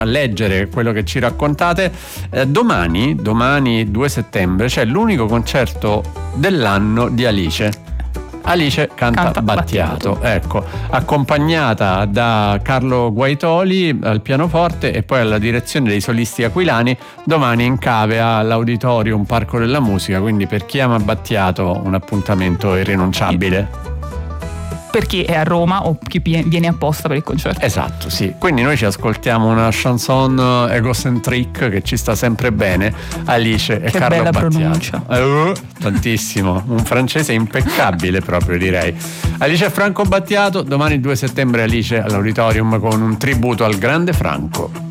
a leggere quello che ci raccontate. Domani 2 settembre c'è l'unico concerto dell'anno di Alice. Alice canta Battiato, ecco, accompagnata da Carlo Guaitoli al pianoforte e poi alla direzione dei solisti aquilani, domani in cave all'Auditorium Parco della Musica, quindi per chi ama Battiato un appuntamento irrinunciabile. Per chi è a Roma o chi viene apposta per il concerto. Esatto, sì. Quindi noi ci ascoltiamo una chanson egocentric che ci sta sempre bene, Alice e che Carlo bella Battiato. pronuncia. Tantissimo, un francese impeccabile proprio, direi. Alice e Franco Battiato, domani 2 settembre Alice all'Auditorium con un tributo al grande Franco.